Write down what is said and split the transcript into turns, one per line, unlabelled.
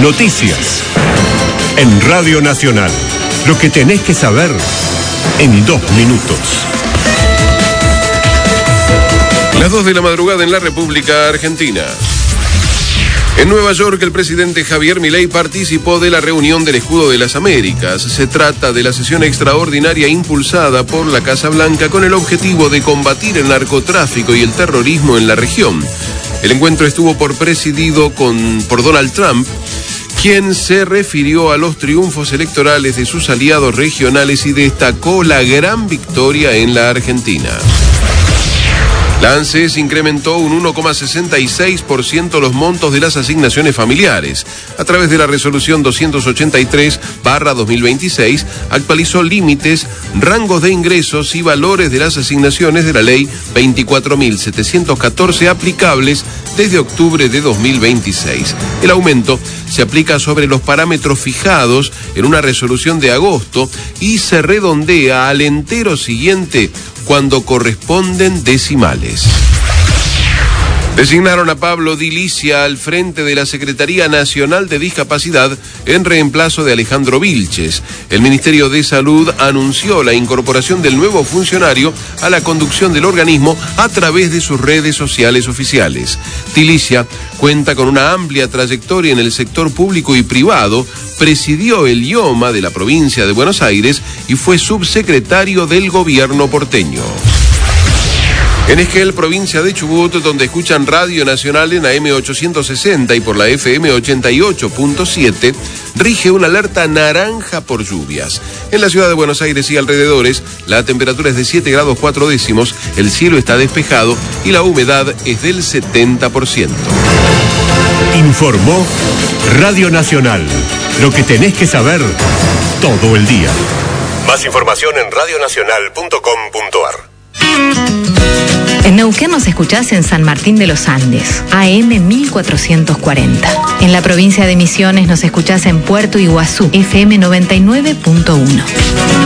Noticias. En Radio Nacional. Lo que tenés que saber en 2 minutos.
Las 2 de la madrugada en la República Argentina. En Nueva York, el presidente Javier Milei participó de la reunión del Escudo de las Américas. Se trata de la sesión extraordinaria impulsada por la Casa Blanca con el objetivo de combatir el narcotráfico y el terrorismo en la región. El encuentro estuvo presidido por Donald Trump, quien se refirió a los triunfos electorales de sus aliados regionales y destacó la gran victoria en la Argentina. La ANSES incrementó un 1,66% los montos de las asignaciones familiares. A través de la resolución 283/2026, actualizó límites, rangos de ingresos y valores de las asignaciones de la ley 24.714 aplicables desde octubre de 2026. El aumento se aplica sobre los parámetros fijados en una resolución de agosto y se redondea al entero siguiente cuando corresponden decimales. Designaron a Pablo Di Licia al frente de la Secretaría Nacional de Discapacidad en reemplazo de Alejandro Vilches. El Ministerio de Salud anunció la incorporación del nuevo funcionario a la conducción del organismo a través de sus redes sociales oficiales. Di Licia cuenta con una amplia trayectoria en el sector público y privado, presidió el IOMA de la provincia de Buenos Aires y fue subsecretario del gobierno porteño. En Esquel, provincia de Chubut, donde escuchan Radio Nacional en AM 860 y por la FM 88.7, rige una alerta naranja por lluvias. En la ciudad de Buenos Aires y alrededores, la temperatura es de 7 grados 4 décimos, el cielo está despejado y la humedad es del 70%.
Informó Radio Nacional. Lo que tenés que saber todo el día. Más información en radionacional.com.ar.
En Neuquén nos escuchás en San Martín de los Andes, AM 1440. En la provincia de Misiones nos escuchás en Puerto Iguazú, FM 99.1.